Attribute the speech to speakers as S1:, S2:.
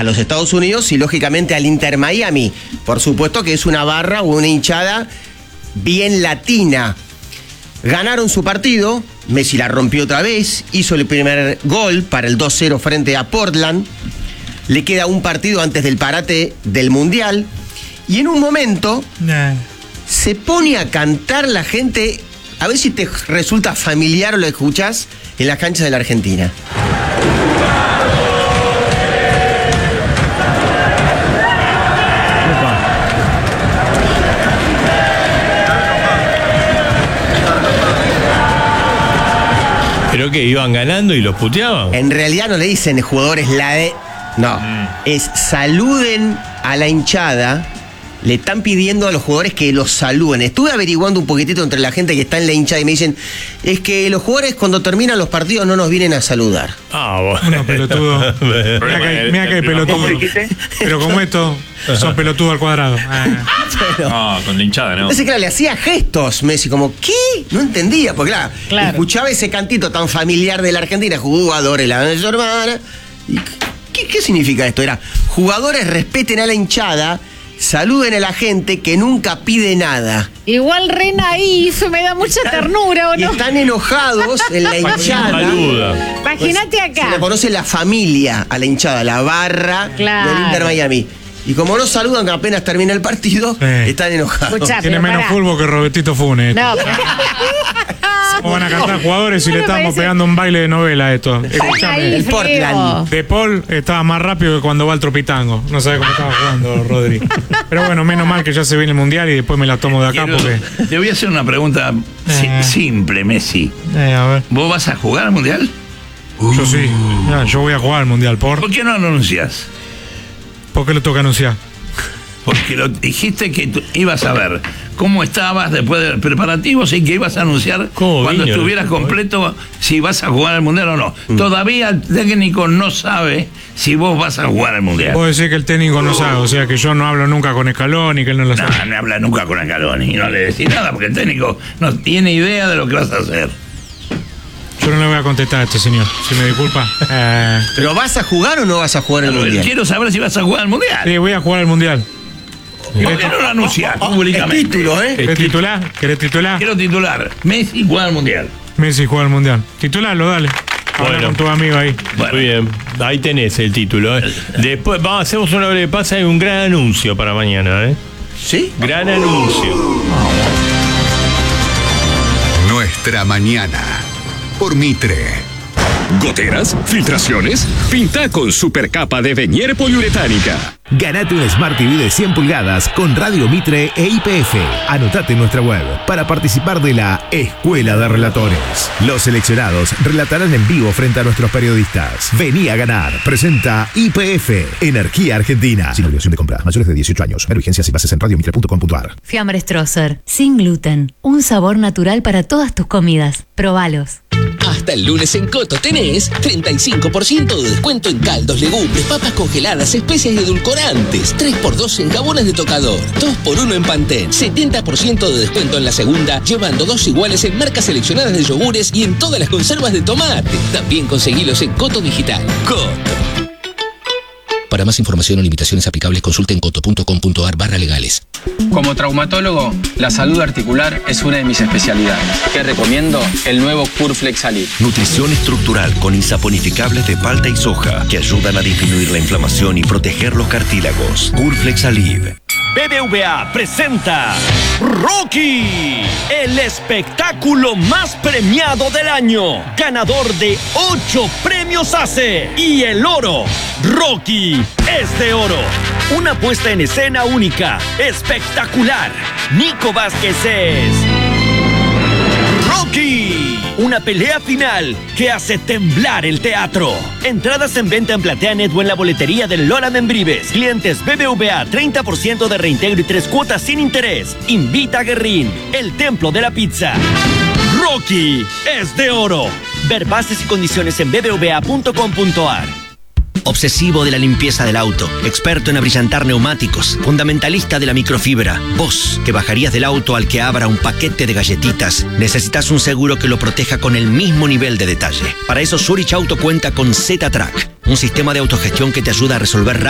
S1: a los Estados Unidos y lógicamente al Inter Miami. Por supuesto que es una barra o una hinchada bien latina. Ganaron su partido, Messi la rompió otra vez, hizo el primer gol para el 2-0 frente a Portland. Le queda un partido antes del parate del Mundial. Y en un momento se pone a cantar la gente, a ver si te resulta familiar o lo escuchás, en las canchas de la Argentina.
S2: ¿Pero qué? ¿Iban ganando y los puteaban?
S1: En realidad no le dicen jugadores la de... No, es saluden a la hinchada. Le están pidiendo a los jugadores que los saluden. Estuve averiguando un poquitito entre la gente que está en la hinchada y me dicen, es que los jugadores cuando terminan los partidos no nos vienen a saludar.
S2: Ah, bueno.
S3: Bueno, pelotudo. Mira que hay pelotudo. Pero como esto, son pelotudos al cuadrado.
S4: No, con la hinchada, ¿no?
S1: Entonces, claro, le hacía gestos Messi, como, ¿qué? No entendía, porque claro, escuchaba ese cantito tan familiar de la Argentina, jugadores, la de su hermana. Y, ¿qué significa esto? Era, jugadores respeten a la hinchada, saluden a la gente que nunca pide nada.
S5: Igual re naif, me da mucha ternura, ¿o no?
S1: Y están enojados en la hinchada.
S5: Imagínate acá.
S1: Se le conoce la familia a la hinchada, la barra del Inter Miami. Y como no saludan apenas termina el partido, están enojados.
S5: Escuchá,
S3: tiene menos fútbol que Robertito Funes.
S5: No,
S3: ¿Cómo van a cantar jugadores si le estamos pegando un baile de novela a esto? Escuchame.
S1: El Portland.
S3: De Paul estaba más rápido que cuando va al Tropitango. No sabe cómo estaba jugando Rodri. Pero bueno, menos mal que ya se viene el Mundial y después me la tomo de acá porque...
S4: Te voy a hacer una pregunta simple, Messi.
S3: A ver.
S4: ¿Vos vas a jugar al Mundial?
S3: Yo sí. Yo voy a jugar al Mundial.
S4: ¿Por qué no lo anuncias?
S3: ¿Por qué lo toca anunciar?
S4: Porque lo dijiste que ibas a ver cómo estabas después de los preparativos y que ibas a anunciar cuando estuvieras completo si vas a jugar al Mundial o no. Todavía el técnico no sabe si vos vas a jugar al Mundial.
S3: Vos decís que el técnico no sabe, o sea que yo no hablo nunca con Scaloni, que él no lo sabe.
S4: No habla nunca con Scaloni, no le decís nada porque el técnico no tiene idea de lo que vas a hacer.
S3: Yo no le voy a contestar a este señor, si me disculpa.
S1: ¿Pero vas a jugar o no vas a jugar al Mundial?
S4: Quiero saber si vas a jugar al Mundial.
S3: Sí, voy a jugar al Mundial.
S4: ¿Por qué no lo anunciás públicamente?
S1: El título, ¿eh?
S3: ¿Querés titular? ¿Querés titular?
S4: Quiero titular. Messi juega al Mundial.
S3: Messi juega al Mundial. Titularlo, dale. Habla con tu amigo ahí.
S2: Bueno. Muy bien, ahí tenés el título. Después hacemos una breve pausa y un gran anuncio para mañana.
S1: ¿Sí?
S2: Gran anuncio.
S6: Nuestra mañana. Por Mitre.
S7: ¿Goteras? ¿Filtraciones? Pinta con supercapa de Venier poliuretánica.
S8: Ganate un Smart TV de 100 pulgadas con Radio Mitre e IPF. Anotate en nuestra web para participar de la Escuela de Relatores. Los seleccionados relatarán en vivo frente a nuestros periodistas. Vení a ganar. Presenta IPF, Energía Argentina. Sin obligación de compra. Mayores de 18 años. Ver vigencias y bases en radiomitre.com.ar.
S9: Fiambre Stroessner. Sin gluten. Un sabor natural para todas tus comidas. Probalos.
S10: Hasta el lunes en Coto tenés 35% de descuento en caldos, legumbres, papas congeladas, especias y edulcorantes. 3x2 en jabones de tocador. 2x1 en Pantene. 70% de descuento en la segunda, llevando 2 iguales en marcas seleccionadas de yogures y en todas las conservas de tomate. También conseguilos en Coto Digital. Coto. Para más información o limitaciones aplicables, consulten coto.com.ar/legales.
S11: Como traumatólogo, la salud articular es una de mis especialidades. ¿Qué recomiendo? El nuevo Curflex Alib.
S12: Nutrición estructural con insaponificables de palta y soja que ayudan a disminuir la inflamación y proteger los cartílagos. Curflex Alib.
S13: BBVA presenta Rocky, el espectáculo más premiado del año, ganador de 8 premios ACE y el oro. Rocky es de oro. Una puesta en escena única, espectacular. Nico Vázquez es Rocky. Una pelea final que hace temblar el teatro. Entradas en venta en PlateaNet o en la boletería del Lola Membrives. Clientes BBVA, 30% de reintegro y 3 cuotas sin interés. Invita a Guerrín, el templo de la pizza. Rocky es de oro. Ver bases y condiciones en bbva.com.ar.
S14: Obsesivo de la limpieza del auto, experto en abrillantar neumáticos, fundamentalista de la microfibra. Vos, que bajarías del auto al que abra un paquete de galletitas, necesitas un seguro que lo proteja con el mismo nivel de detalle. Para eso Zurich Auto cuenta con Z-Track, un sistema de autogestión que te ayuda a resolver